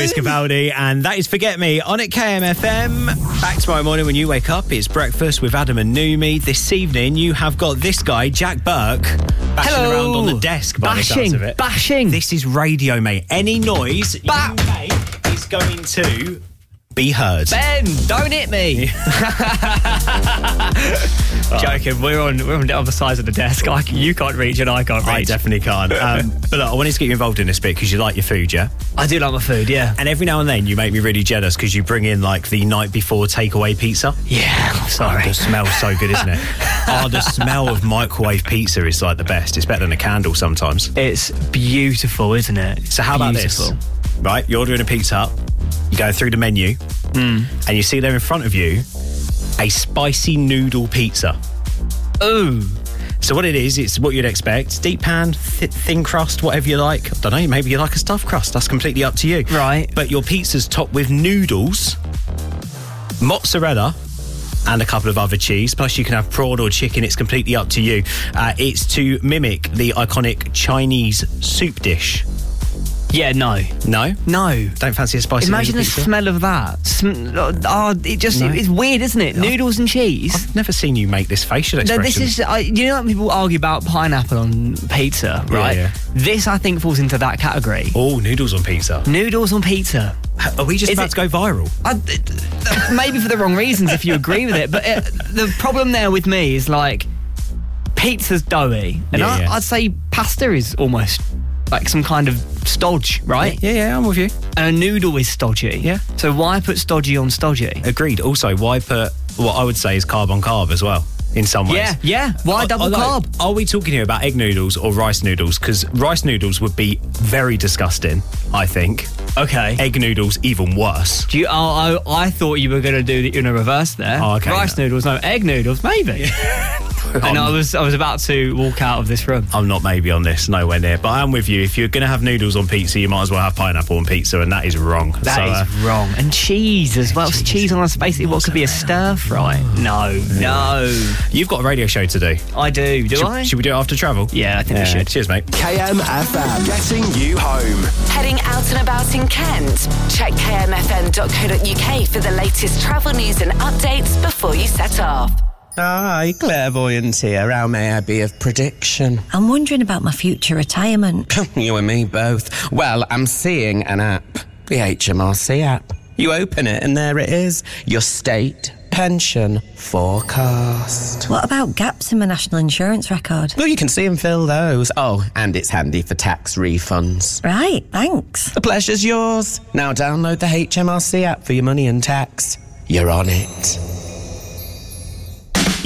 Lewis Capaldi, and that is Forget Me on at KMFM. Back tomorrow morning when you wake up, it's breakfast with Adam and Numi. This evening, you have got this guy, Jack Burke, bashing around on the desk by the sounds of it. Bashing. This is radio, mate. Any noise you make is going to be heard. Ben, don't hit me. Joking, we're on the other side of the desk. You can't reach and I can't reach. I definitely can't. But look, I wanted to get you involved in this bit because you like your food, yeah? I do like my food, yeah. And every now and then you make me really jealous because you bring in like the night before takeaway pizza. Yeah, I'm sorry. The smell's so good, isn't it? The smell of microwave pizza is like the best. It's better than a candle sometimes. It's beautiful, isn't it? So how about this? Right, you're ordering a Pizza Hut, you go through the menu, and you see there in front of you a spicy noodle pizza. Ooh. So what it is, it's what you'd expect. Deep pan, thin crust, whatever you like. I don't know, maybe you like a stuffed crust. That's completely up to you. Right. But your pizza's topped with noodles, mozzarella, and a couple of other cheese. Plus you can have prawn or chicken. It's completely up to you. It's to mimic the iconic Chinese soup dish. Yeah, no. No? No. Don't fancy a spicy Imagine the pizza? smell of that. It's weird, isn't it? Noodles and cheese. I've never seen you make this facial expression. No, this is, you know, when people argue about pineapple on pizza, right? Yeah. This, I think, falls into that category. Oh, noodles on pizza. Noodles on pizza. Are we just about to go viral? Maybe for the wrong reasons, if you agree with it. But the problem there with me is, like, pizza's doughy. And I'd say pasta is almost like some kind of stodge, right? Yeah, I'm with you. And a noodle is stodgy. Yeah. So why put stodgy on stodgy? Agreed. Also, why put what I would say is carb on carb as well, in some ways? Yeah. Why double carb? Are we talking here about egg noodles or rice noodles? Because rice noodles would be very disgusting, I think. Okay. Egg noodles, even worse. I thought you were going to do the reverse there. Oh, okay. Rice noodles, no. Egg noodles, maybe. And I was about to walk out of this room. I'm not maybe on this, nowhere near. But I am with you. If you're going to have noodles on pizza, you might as well have pineapple on pizza, and that is wrong. That is wrong. And cheese as well. Cheese on basically what could be a stir fry. No. You've got a radio show to do. I do. Do I? Should we do it after travel? Yeah, I think we should. Cheers, mate. KMFM, getting you home. Heading out and about in Kent? Check kmfm.co.uk for the latest travel news and updates before you set off. Hi, clairvoyance here. How may I be of prediction? I'm wondering about my future retirement. You and me both. Well, I'm seeing an app. The HMRC app. You open it and there it is. Your state pension forecast. What about gaps in my national insurance record? Well, you can see and fill those. Oh, and it's handy for tax refunds. Right, thanks. The pleasure's yours. Now download the HMRC app for your money and tax. You're on it.